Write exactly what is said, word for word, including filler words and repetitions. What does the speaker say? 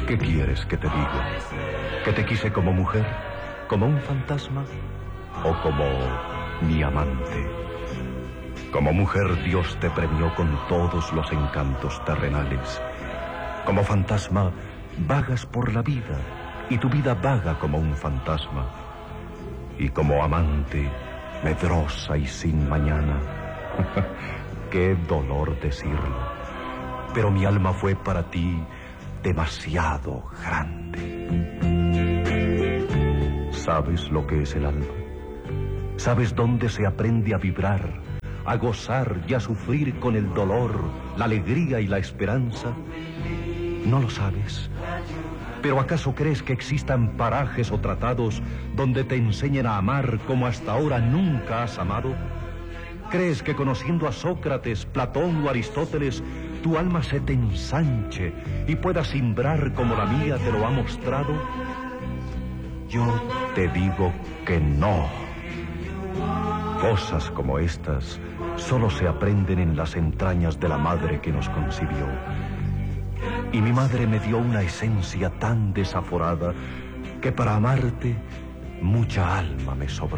¿Qué quieres que te diga? ¿Que te quise como mujer? ¿Como un fantasma? ¿O como mi amante? Como mujer, Dios te premió con todos los encantos terrenales. Como fantasma, vagas por la vida, y tu vida vaga como un fantasma. Y como amante, medrosa y sin mañana. Qué dolor decirlo, pero mi alma fue para ti demasiado grande. ¿Sabes lo que es el alma? ¿Sabes dónde se aprende a vibrar, a gozar y a sufrir con el dolor, la alegría y la esperanza? ¿No lo sabes? ¿Pero acaso crees que existan parajes o tratados donde te enseñen a amar como hasta ahora nunca has amado? ¿Crees que conociendo a Sócrates, Platón o Aristóteles, tu alma se te ensanche y pueda cimbrar como la mía te lo ha mostrado? Yo te digo que no. Cosas como estas solo se aprenden en las entrañas de la madre que nos concibió. Y mi madre me dio una esencia tan desaforada que para amarte mucha alma me sobró.